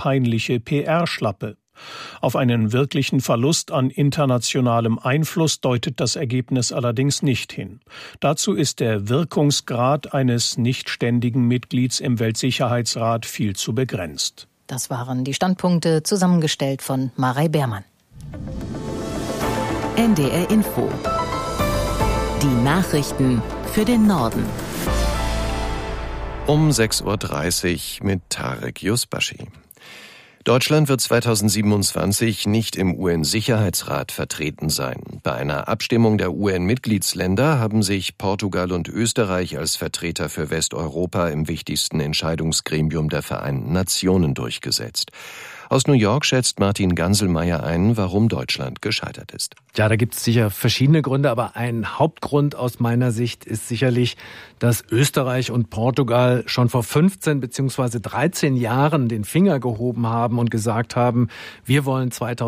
peinliche PR-Schlappe. Auf einen wirklichen Verlust an internationalem Einfluss deutet das Ergebnis allerdings nicht hin. Dazu ist der Wirkungsgrad eines nicht ständigen Mitglieds im Weltsicherheitsrat viel zu begrenzt. Das waren die Standpunkte, zusammengestellt von Marei Beermann. NDR Info. Die Nachrichten für den Norden. Um 6.30 Uhr mit Tarek Yusbashi. Deutschland wird 2027 nicht im UN-Sicherheitsrat vertreten sein. Bei einer Abstimmung der UN-Mitgliedsländer haben sich Portugal und Österreich als Vertreter für Westeuropa im wichtigsten Entscheidungsgremium der Vereinten Nationen durchgesetzt. Aus New York schätzt Martin Ganselmeier ein, warum Deutschland gescheitert ist. Ja, da gibt es sicher verschiedene Gründe, aber ein Hauptgrund aus meiner Sicht ist sicherlich, dass Österreich und Portugal schon vor 15 bzw. 13 Jahren den Finger gehoben haben und gesagt haben, wir wollen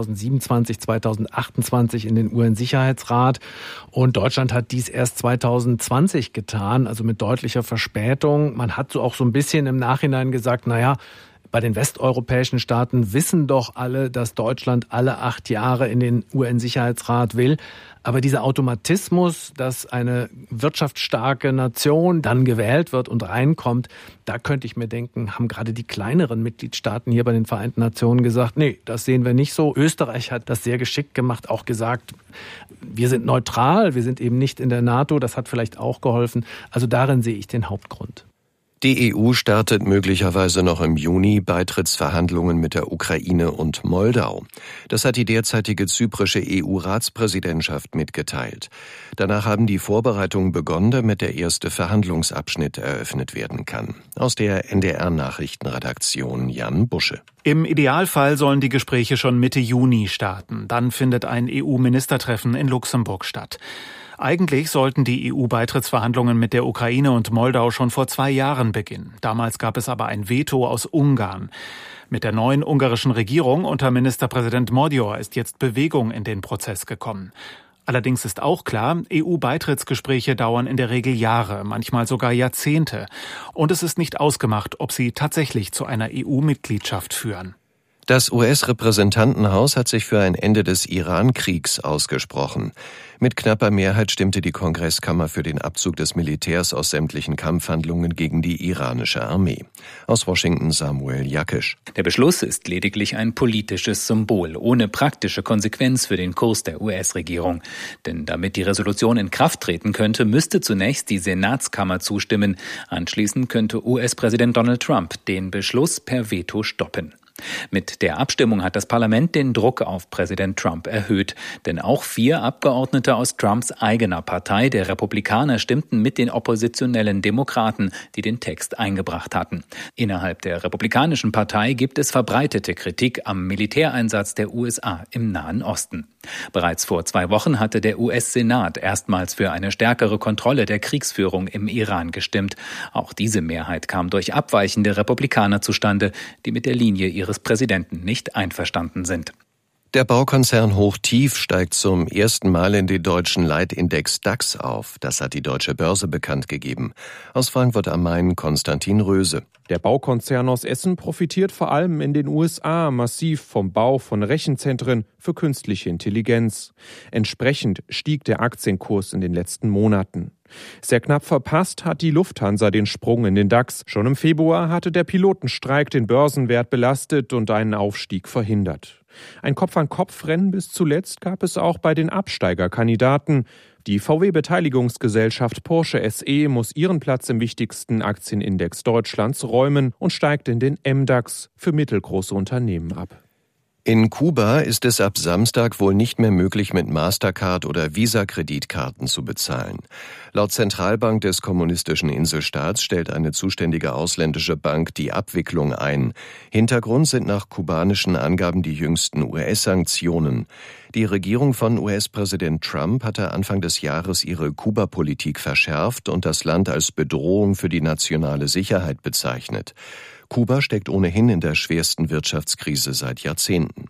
2027, 2028 in den UN-Sicherheitsrat. Und Deutschland hat dies erst 2020 getan, also mit deutlicher Verspätung. Man hat so auch so ein bisschen im Nachhinein gesagt, naja, bei den westeuropäischen Staaten wissen doch alle, dass Deutschland alle 8 Jahre in den UN-Sicherheitsrat will. Aber dieser Automatismus, dass eine wirtschaftsstarke Nation dann gewählt wird und reinkommt, da könnte ich mir denken, haben gerade die kleineren Mitgliedstaaten hier bei den Vereinten Nationen gesagt, nee, das sehen wir nicht so. Österreich hat das sehr geschickt gemacht, auch gesagt, wir sind neutral, wir sind eben nicht in der NATO. Das hat vielleicht auch geholfen. Also darin sehe ich den Hauptgrund. Die EU startet möglicherweise noch im Juni Beitrittsverhandlungen mit der Ukraine und Moldau. Das hat die derzeitige zyprische EU-Ratspräsidentschaft mitgeteilt. Danach haben die Vorbereitungen begonnen, damit der erste Verhandlungsabschnitt eröffnet werden kann. Aus der NDR-Nachrichtenredaktion Jan Busche. Im Idealfall sollen die Gespräche schon Mitte Juni starten. Dann findet ein EU-Ministertreffen in Luxemburg statt. Eigentlich sollten die EU-Beitrittsverhandlungen mit der Ukraine und Moldau schon vor 2 Jahren beginnen. Damals gab es aber ein Veto aus Ungarn. Mit der neuen ungarischen Regierung unter Ministerpräsident Magyar ist jetzt Bewegung in den Prozess gekommen. Allerdings ist auch klar, EU-Beitrittsgespräche dauern in der Regel Jahre, manchmal sogar Jahrzehnte. Und es ist nicht ausgemacht, ob sie tatsächlich zu einer EU-Mitgliedschaft führen. Das US-Repräsentantenhaus hat sich für ein Ende des Iran-Kriegs ausgesprochen. Mit knapper Mehrheit stimmte die Kongresskammer für den Abzug des Militärs aus sämtlichen Kampfhandlungen gegen die iranische Armee. Aus Washington Samuel Jakisch. Der Beschluss ist lediglich ein politisches Symbol, ohne praktische Konsequenz für den Kurs der US-Regierung. Denn damit die Resolution in Kraft treten könnte, müsste zunächst die Senatskammer zustimmen. Anschließend könnte US-Präsident Donald Trump den Beschluss per Veto stoppen. Mit der Abstimmung hat das Parlament den Druck auf Präsident Trump erhöht. Denn auch 4 Abgeordnete aus Trumps eigener Partei, der Republikaner, stimmten mit den oppositionellen Demokraten, die den Text eingebracht hatten. Innerhalb der Republikanischen Partei gibt es verbreitete Kritik am Militäreinsatz der USA im Nahen Osten. Bereits vor 2 Wochen hatte der US-Senat erstmals für eine stärkere Kontrolle der Kriegsführung im Iran gestimmt. Auch diese Mehrheit kam durch abweichende Republikaner zustande, die mit der Linie ihres Präsidenten nicht einverstanden sind. Der Baukonzern Hochtief steigt zum ersten Mal in den deutschen Leitindex DAX auf. Das hat die Deutsche Börse bekannt gegeben. Aus Frankfurt am Main Konstantin Röse. Der Baukonzern aus Essen profitiert vor allem in den USA massiv vom Bau von Rechenzentren für künstliche Intelligenz. Entsprechend stieg der Aktienkurs in den letzten Monaten. Sehr knapp verpasst hat die Lufthansa den Sprung in den DAX. Schon im Februar hatte der Pilotenstreik den Börsenwert belastet und einen Aufstieg verhindert. Ein Kopf-an-Kopf-Rennen bis zuletzt gab es auch bei den Absteigerkandidaten. Die VW-Beteiligungsgesellschaft Porsche SE muss ihren Platz im wichtigsten Aktienindex Deutschlands räumen und steigt in den MDAX für mittelgroße Unternehmen ab. In Kuba ist es ab Samstag wohl nicht mehr möglich, mit Mastercard oder Visa-Kreditkarten zu bezahlen. Laut Zentralbank des kommunistischen Inselstaats stellt eine zuständige ausländische Bank die Abwicklung ein. Hintergrund sind nach kubanischen Angaben die jüngsten US-Sanktionen. Die Regierung von US-Präsident Trump hatte Anfang des Jahres ihre Kuba-Politik verschärft und das Land als Bedrohung für die nationale Sicherheit bezeichnet. Kuba steckt ohnehin in der schwersten Wirtschaftskrise seit Jahrzehnten.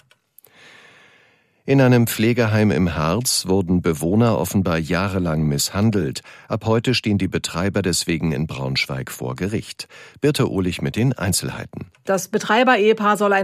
In einem Pflegeheim im Harz wurden Bewohner offenbar jahrelang misshandelt. Ab heute stehen die Betreiber deswegen in Braunschweig vor Gericht. Birte Ohlich mit den Einzelheiten. Das Betreiber-Ehepaar soll